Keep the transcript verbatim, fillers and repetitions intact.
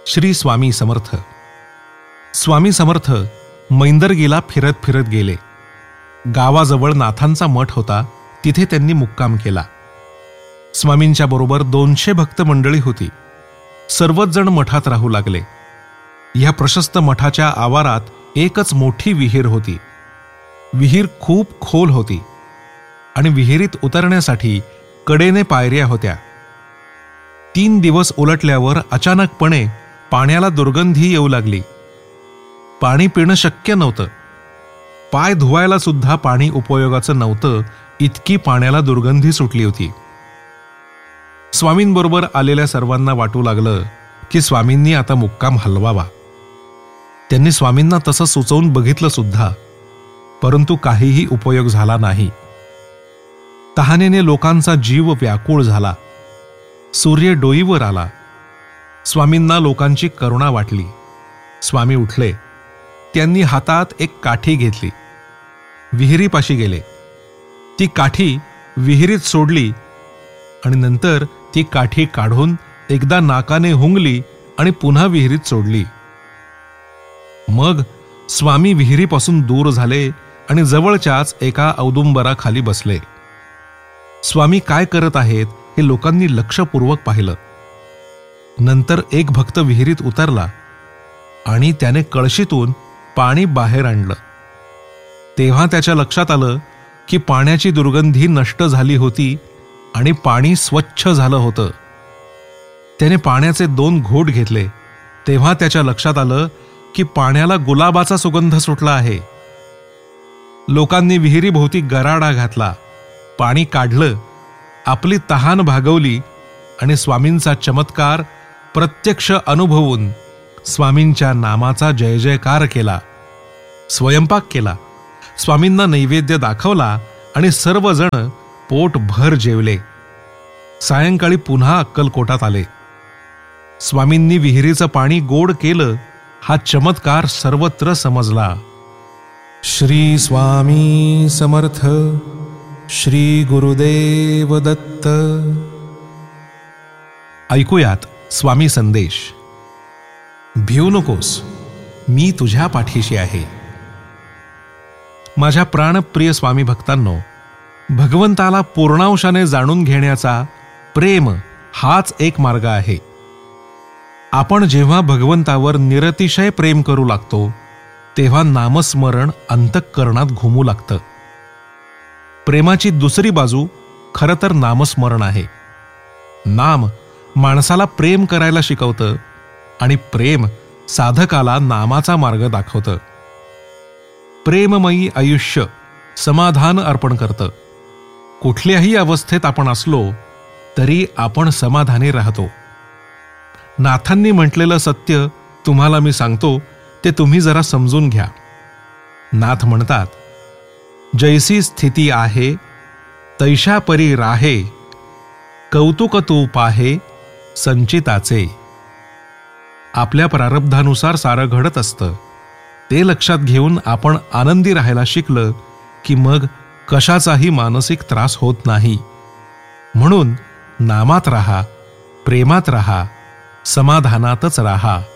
श्री स्वामी समर्थ. स्वामी समर्थ मैंदरगीला फिरत फिरत गेले. गावाजवळ नाथांचा मठ होता, तिथे त्यांनी मुक्काम केला. स्वामींच्या बरोबर दोनशे भक्त मंडळी होती. सर्वच जण मठात राहू लागले. ह्या प्रशस्त मठाच्या आवारात एकच मोठी विहीर होती. विहीर खूप खोल होती आणि विहिरीत उतरण्यासाठी कडेने पायऱ्या होत्या. तीन दिवस उलटल्यावर अचानकपणे पाण्याला दुर्गंधी येऊ लागली. पाणी पिणं शक्य नव्हतं. पाय धुवायला सुद्धा पाणी उपयोगाचं नव्हतं, इतकी पाण्याला दुर्गंधी सुटली होती. स्वामींबरोबर आलेल्या सर्वांना वाटू लागलं की स्वामींनी आता मुक्काम हलवावा. त्यांनी स्वामींना तसं सुचवून बघितलं सुद्धा, परंतु काहीही उपयोग झाला नाही. तहानेने लोकांचा जीव व्याकुळ झाला. सूर्य डोईवर आला. स्वामींना लोकांची करुणा वाटली. स्वामी उठले. त्यांनी हातात एक काठी घेतली. विहिरीपाशी गेले. ती काठी विहिरीत सोडली आणि नंतर ती काठी काढून एकदा नाकाने हुंगली आणि पुन्हा विहिरीत सोडली. मग स्वामी विहिरीपासून दूर झाले आणि जवळच्याच एका औदुंबराखाली बसले. स्वामी काय करत आहेत हे लोकांनी लक्षपूर्वक पाहिलं. नंतर एक भक्त विहिरीत उतरला आणि त्याने कळशीतून पाणी बाहेर आणलं. तेव्हा त्याच्या लक्षात आलं की पाण्याची दुर्गंधी नष्ट झाली होती आणि पाणी स्वच्छ झालं होतं. त्याने पाण्याचे दोन घोट घेतले. तेव्हा त्याच्या लक्षात आलं की पाण्याला गुलाबाचा सुगंध सुटला आहे. लोकांनी विहिरीभोवती गराडा घातला. पाणी काढलं, आपली तहान भागवली आणि स्वामींचा चमत्कार प्रत्यक्ष अनुभवून स्वामींच्या नामाचा जय जयकार केला. स्वयंपाक केला, स्वामींना नैवेद्य दाखवला आणि सर्वजण पोटभर जेवले. सायंकाळी पुन्हा अक्कलकोटात आले. स्वामींनी विहिरीचं पाणी गोड केलं, हा चमत्कार सर्वत्र समजला. श्री स्वामी समर्थ. श्री गुरुदेव दत्त. ऐकूयात स्वामी संदेश. भिवू नकोस, मी तुझ्या पाठीशी आहे. माझ्या प्राणप्रिय स्वामी भक्तांनो, भगवंताला पूर्णांशाने जाणून घेण्याचा प्रेम हाच एक मार्ग आहे. आपण जेव्हा भगवंतावर निरतिशय प्रेम करू लागतो तेव्हा नामस्मरण अंतःकरणात घुमू लागतं. प्रेमाची दुसरी बाजू खरं तर नामस्मरण आहे. नाम माणसाला प्रेम करायला शिकवतं आणि प्रेम साधकाला नामाचा मार्ग दाखवतं. प्रेममयी आयुष्य समाधान अर्पण करतं. कुठल्याही अवस्थेत आपण असलो तरी आपण समाधानी राहतो. नाथांनी म्हटलेलं सत्य तुम्हाला मी सांगतो, ते तुम्ही जरा समजून घ्या. नाथ म्हणतात, जैसी स्थिती आहे तैशा परी राहे, कौतुक तू पाहे संचिताचे. आपल्या प्रारब्धानुसार सारं घडत असतं. ते लक्षात घेऊन आपण आनंदी राहायला शिकलं की मग कशाचाही मानसिक त्रास होत नाही. म्हणून नामात राहा, प्रेमात राहा, समाधानातच राहा.